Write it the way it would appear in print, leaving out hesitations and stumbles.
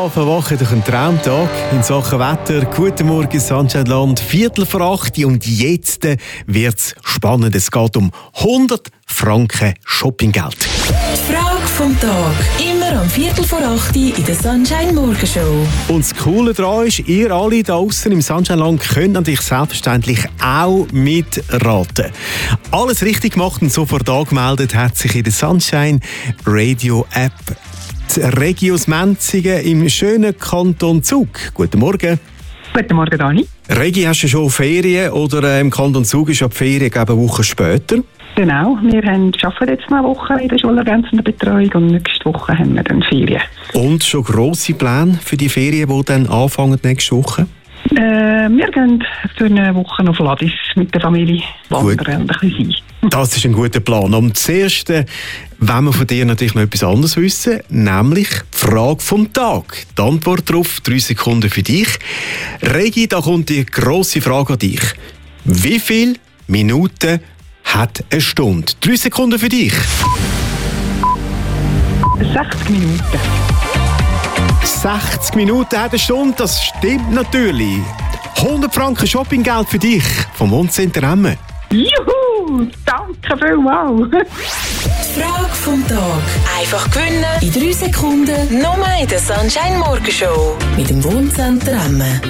Schlafen, wachen durch einen Traumtag in Sachen Wetter. Guten Morgen, Sunshineland, 7:45 und jetzt wird's spannend. Es geht um 100 Franken Shoppinggeld. Die Frage vom Tag. Immer am 7:45 in der Sunshine Morgenshow. Und das Coole daran ist, ihr alle da draussen im Sunshineland könnt natürlich selbstverständlich auch mitraten. Alles richtig gemacht und sofort angemeldet hat sich in der Sunshine Radio App die Regius Menzigen im schönen Kanton Zug. Guten Morgen. Guten Morgen, Dani. Regi, hast du schon Ferien oder im Kanton Zug ist ja die Ferien eine Woche später? Genau, wir arbeiten jetzt noch eine Woche in der schulergänzenden Betreuung und nächste Woche haben wir dann Ferien. Und schon grosse Pläne für die Ferien, die dann anfangen nächste Woche? Wir gehen für eine Woche auf Ladis mit der Familie wandern und ein bisschen sein. Das ist ein guter Plan. Und zuerst wollen wir von dir natürlich noch etwas anderes wissen, nämlich die Frage vom Tag. Die Antwort darauf, 3 Sekunden für dich. Regi, da kommt die grosse Frage an dich. Wie viele Minuten hat eine Stunde? 3 Sekunden für dich. 60 Minuten. 60 Minuten hat eine Stunde, das stimmt natürlich. 100 Franken Shoppinggeld für dich vom Wohncenter Emme. Juhu, danke vielmals. Die Frage vom Tag. Einfach gewinnen in 3 Sekunden. Nur in der Sunshine Morgenshow mit dem Wohncenter Emme.